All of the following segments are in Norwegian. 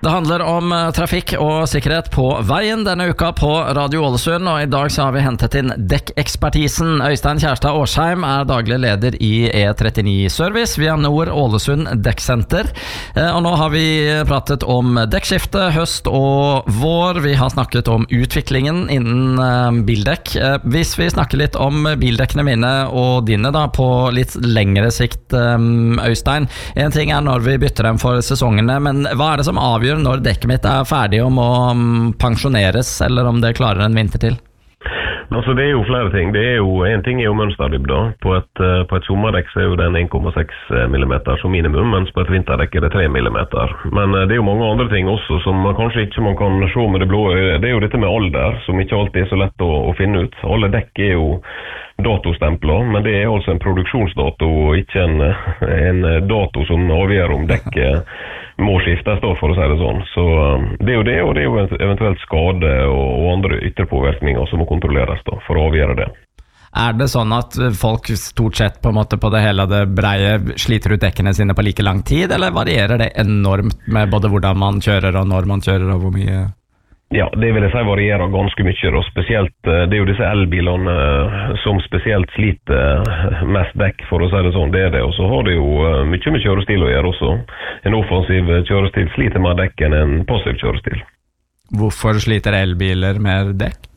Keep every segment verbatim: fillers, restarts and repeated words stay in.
Det handler om trafikk og sikkerhet på veien denne uka på Radio Ålesund, og i dag så har vi hentet inn dekkekspertisen. Øystein Kjærstad Årsheim er daglig leder i E trettini Service via Nord Ålesund Dekksenter. Og nå har vi pratet om dekkskifte, høst og vår. Vi har snakket om utviklingen innen bildekk. Hvis vi snakker litt om bildekkene mine og dine da, på litt lengre sikt, Øystein. En ting er når vi bytter dem for sesongene, men hva er det som avgjør når dekket mitt er ferdig og må pensjoneres, eller om det klarer en vinter til? Altså, det er jo flere ting. Det er jo, en ting er jo mønsterdybda. På et, på et sommerdekk så er jo den en komma seks millimeter som minimum, mens på et vinterdekk er det tre millimeter. Men det er jo mange andre ting også som man kanskje ikke man kan se med det blå øyet. Det er jo dette med alder, som ikke alltid er så lett å, å finne ut. Alle dekk er jo datostempler, men det er altså en produksjonsdato og ikke en, en dato som avgjør om dekket må skiftes da, for å si det sånn. Så det er jo det, og det er jo eventuelt skade og, og andre ytterpåvirkninger som må kontrolleres da, for å avgjøre det. Er det sånn at folk stort sett på en måte på det hele det breie sliter ut dekkene sine på like lang tid, eller varierer det enormt med både hvordan man kjører og når man kjører og hvor mye? Ja, det vil jeg si varierer ganske mye, og spesielt, det er jo disse elbilene som spesielt sliter mest dekk, for å si det sånn, det er det, og så har det jo mye med kjørestil å gjøre også. En offensiv kjørestil sliter mer dekk enn en passiv kjørestil. Hvorfor sliter elbiler mer dekk?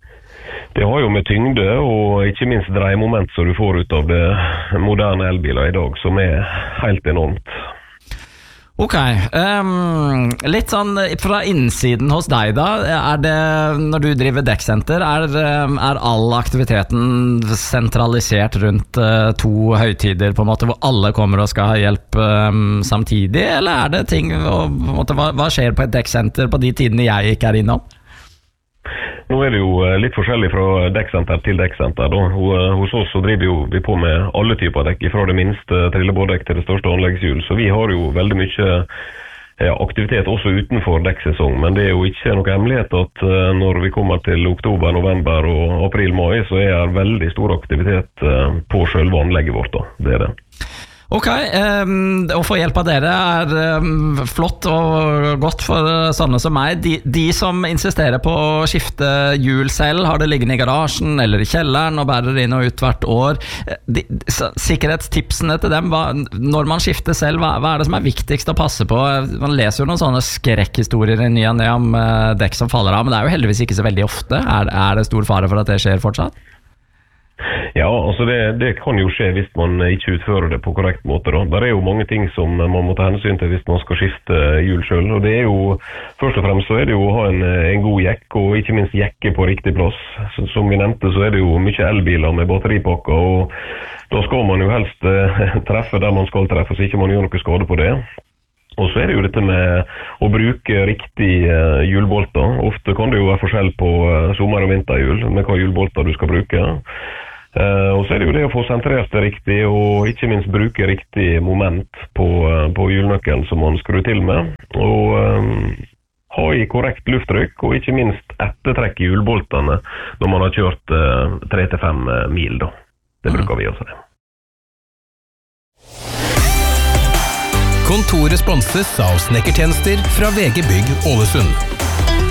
Det har jo med tyngde og ikke minst dreiemoment som du får ut av det moderne elbiler i dag, som er helt enormt. Ok, um, litt sånn fra innsiden hos deg da, er det, når du driver dekksenter, er, er all aktiviteten sentralisert rundt uh, to høytider på en måte, hvor alle kommer og skal ha hjelp um, samtidig, eller er det ting, og, på en måte, hva, hva skjer på et dekksenter på de tidene jeg ikke er innom? Nå er det jo litt forskjellig fra dekksenter til dekksenter. Da. Hos oss så driver jo vi på med alle typer dekk, fra det minste trillebårdekk til det største anleggshjul. Så vi har jo veldig mye ja, aktivitet også utenfor dekksesong. Men det er jo ikke noe hemmelighet at når vi kommer til oktober, november og april, mai, så er det veldig stor aktivitet på selve anlegget vårt. Da. Det er det. Ok, um, å få hjelp av dere er um, flott og godt for sånne som meg. De, de som insisterer på å skifte hjul selv, har det liggende i garasjen eller i kjelleren og bærer inn og ut hvert år. De, sikkerhetstipsene til dem, hva, når man skifter selv, hva, hva er det som er viktigst å passe på? Man leser jo noen sånne skrekkhistorier i ny og ne om uh, dekk som faller av, men det er jo heldigvis ikke så veldig ofte. Er, er det stor fare for at det skjer fortsatt? Ja, altså det, det kan jo skje hvis man ikke utfører det på korrekt måte. Da. Der er jo mange ting som man må ta hensyn til hvis man skal skifte hjul selv. Og det er jo, først og fremst så er det jo å ha en, en god jekke, og ikke minst jekke på riktig plass. Så, som vi nevnte så er det jo mye elbiler med batteripakker, og da skal man jo helst eh, treffe der man skal treffe, så ikke man gjør noe skade på det. Og så er det jo dette med å bruke riktig uh, hjulbolter. Ofte kan det jo være forskjell på uh, sommer- og vinterhjul med hva hjulbolter du skal bruke. Uh, og så er det jo det å få sentrert det riktig, og ikke minst bruke riktig moment på, uh, på hjulnøkkelen som man skrur til med. Og um, ha i korrekt lufttrykk, og ikke minst ettertrekke hjulboltene når man har kjørt uh, tre til fem mil. Da. Det bruker vi også det. Kontoret sponses av snekkertjenester fra V G Bygg Ålesund.